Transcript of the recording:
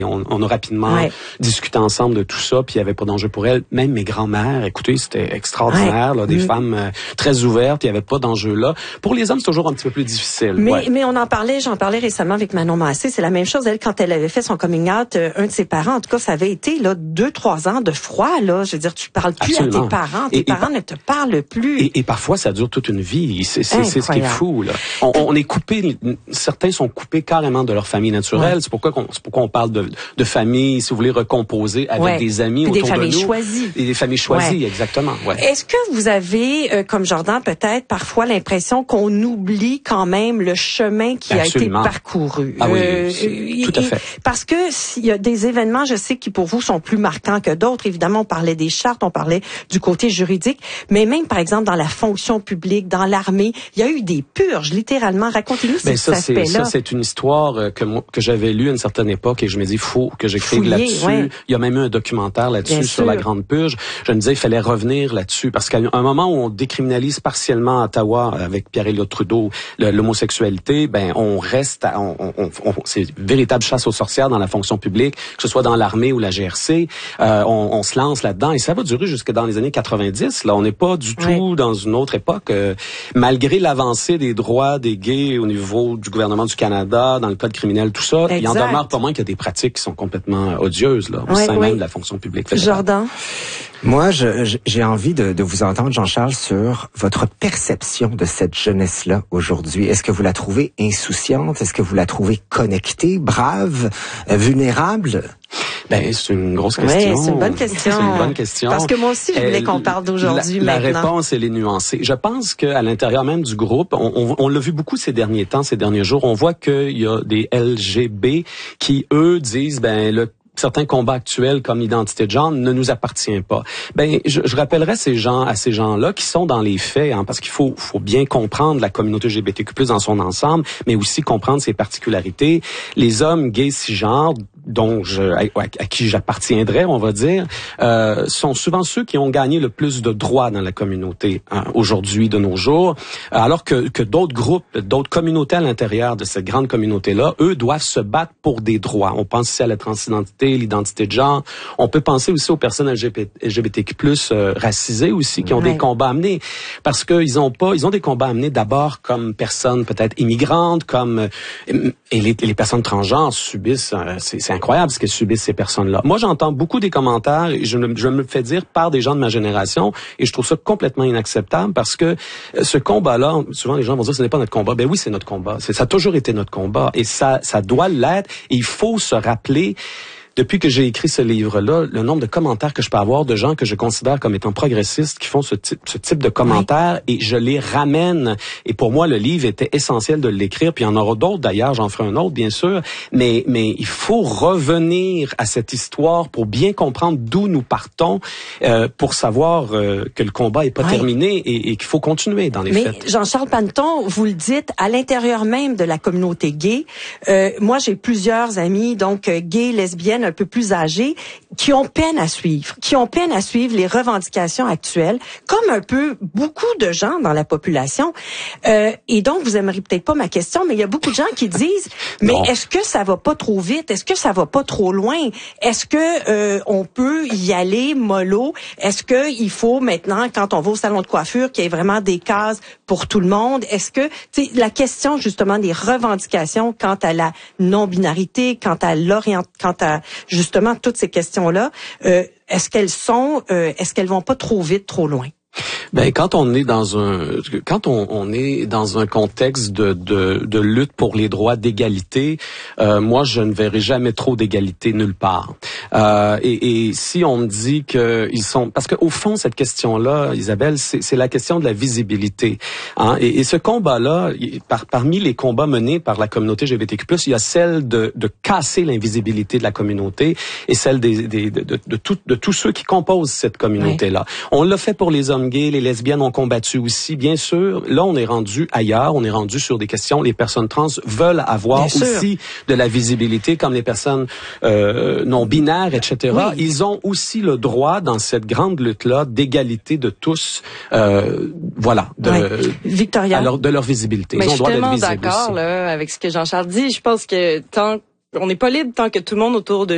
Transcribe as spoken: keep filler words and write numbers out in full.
On, on a rapidement ouais. discuté ensemble de tout ça, puis il n'y avait pas d'enjeu pour elle. Même mes grands-mères, écoutez, c'était extraordinaire, ouais. là, des mmh. femmes euh, très ouvertes, il n'y avait pas d'enjeu là. Pour les hommes, c'est toujours un petit peu plus difficile. Mais, ouais. mais on en parlait, j'en parlais récemment avec Manon Massé, c'est la même chose. Elle, quand elle avait fait son coming out, euh, un de ses parents, en tout cas, ça avait été là deux, trois ans de froid, là. Je veux dire, tu parles plus Absolument. à tes parents, tes et, parents et, ne te parlent plus. Et, et parfois, ça dure toute une vie. C'est, c'est, c'est ce qui est fou, là. On, on est coupé, certains sont coupés carrément de leur famille naturelle. Ouais. C'est pourquoi, qu'on, c'est pourquoi on parle de, de famille, si vous voulez, recomposer avec ouais. des amis Puis autour de nous. Des familles choisies. Et des familles choisies, ouais. exactement. Ouais. Est-ce que vous avez, euh, comme Jordan, peut-être parfois l'impression qu'on oublie quand même le chemin qui Absolument. a été parcouru? Ah oui, euh, tout à fait. Parce que s'il y a des événements, je sais, qui pour vous sont plus marquants que d'autres. Évidemment, on parlait des chartes, on parlait du côté juridique, mais même, par exemple, dans la fonction publique, dans l'armée, il y a eu des purges, littéralement. Racontez-nous ben, cet aspect-là. Ça, c'est une histoire que, moi, que j'avais lue à une certaine époque et je me dis, faut que j'écrive là-dessus. Ouais. Il y a même eu un documentaire là-dessus Bien sur sûr. la Grande Purge. Je me disais, il fallait revenir là-dessus parce qu'à un moment où on décriminalise partiellement à Ottawa avec Pierre-Éliott Trudeau l'homosexualité, ben on reste, à, on, on, on, c'est une véritable chasse aux sorcières dans la fonction publique, que ce soit dans l'armée ou la G R C. Euh, on, on se lance là-dedans et ça va durer jusque dans les années quatre-vingt-dix. Là, on n'est pas du tout ouais. dans une autre époque. Euh, malgré l'avancée des droits des gays au niveau du gouvernement du Canada, dans le code criminel, tout ça, exact. il en demeure pas moins qu'il y a des pratiques qui sont complètement odieuses là, au ouais, sein ouais. même de la fonction publique fédérale. Jordan? Moi, je, j'ai envie de, de vous entendre, Jean-Charles, sur votre perception de cette jeunesse-là aujourd'hui. Est-ce que vous la trouvez insouciante? Est-ce que vous la trouvez connectée, brave, euh, vulnérable? Ben, c'est une grosse question. Oui, c'est une bonne question. C'est une bonne question. Parce que moi aussi, je voulais qu'on parle d'aujourd'hui la, maintenant. La réponse, elle est nuancée. Je pense qu'à l'intérieur même du groupe, on, on, on l'a vu beaucoup ces derniers temps, ces derniers jours, on voit qu'il y a des L G B qui, eux, disent, ben, le certains combats actuels comme l'identité de genre ne nous appartient pas. Ben, je, je rappellerai ces gens à ces gens-là qui sont dans les faits, hein, parce qu'il faut, faut bien comprendre la communauté L G B T Q plus, dans son ensemble, mais aussi comprendre ses particularités. Les hommes gays cisgenres, dont je, à, à qui j'appartiendrais, on va dire, euh, sont souvent ceux qui ont gagné le plus de droits dans la communauté hein, aujourd'hui, de nos jours, alors que, que d'autres groupes, d'autres communautés à l'intérieur de cette grande communauté-là, eux doivent se battre pour des droits. On pense ici à la transidentité, l'identité de genre. On peut penser aussi aux personnes L G B T Q plus, euh, racisées aussi, qui ont ouais. des combats à mener, parce qu'ils ont pas, ils ont des combats à mener d'abord comme personnes peut-être immigrantes, comme euh, et les, les personnes transgenres subissent, euh, c'est, c'est incroyable ce que subissent ces personnes-là. Moi, j'entends beaucoup des commentaires et je me, je me le fais dire par des gens de ma génération et je trouve ça complètement inacceptable parce que ce combat-là, souvent les gens vont dire ce n'est pas notre combat. Ben oui, c'est notre combat. C'est, ça a toujours été notre combat et ça, ça doit l'être. Et il faut se rappeler. Depuis que j'ai écrit ce livre-là, le nombre de commentaires que je peux avoir de gens que je considère comme étant progressistes qui font ce type, ce type de commentaires oui. et je les ramène. Et pour moi, le livre était essentiel de l'écrire. Puis il y en aura d'autres d'ailleurs, j'en ferai un autre bien sûr. Mais mais il faut revenir à cette histoire pour bien comprendre d'où nous partons, euh, pour savoir euh, que le combat est pas oui. terminé et, et qu'il faut continuer dans les mais faits. Jean-Charles Panneton, vous le dites, à l'intérieur même de la communauté gay, euh, moi j'ai plusieurs amis donc euh, gays, lesbiennes, un peu plus âgés, qui ont peine à suivre, qui ont peine à suivre les revendications actuelles, comme un peu beaucoup de gens dans la population. Euh, et donc, vous aimeriez peut-être pas ma question, mais il y a beaucoup de gens qui disent, mais non. est-ce que ça va pas trop vite? Est-ce que ça va pas trop loin? Est-ce que euh, on peut y aller mollo? Est-ce que il faut maintenant, quand on va au salon de coiffure, qu'il y ait vraiment des cases pour tout le monde? Est-ce que, tu sais, la question justement des revendications quant à la non-binarité, quant à l'orient, quant à justement toutes ces questions-là, euh, est-ce qu'elles sont, euh, est-ce qu'elles vont pas trop vite, trop loin? Ben quand on est dans un quand on, on est dans un contexte de, de de lutte pour les droits d'égalité, euh, moi je ne verrai jamais trop d'égalité nulle part. Euh, et, et si on me dit que ils sont parce que au fond cette question-là, Isabelle, c'est, c'est la question de la visibilité. Hein? Et, et ce combat-là, par, parmi les combats menés par la communauté L G B T Q plus, il y a celle de, de casser l'invisibilité de la communauté et celle des, des de, de, de, tout, de tous ceux qui composent cette communauté-là. Oui. On l'a fait pour les hommes gays, les lesbiennes ont combattu aussi, bien sûr. Là, on est rendu ailleurs, on est rendu sur des questions. Les personnes trans veulent avoir bien aussi sûr. de la visibilité, comme les personnes euh, non binaires, et cetera. Oui. Ils ont aussi le droit, dans cette grande lutte-là, d'égalité de tous, euh, voilà, de, oui. Victoria. Alors, de leur visibilité. Mais Ils ont je suis droit tellement d'être visibles d'accord aussi. Là, avec ce que Jean-Charles dit. Je pense que tant on n'est pas libre tant que tout le monde autour de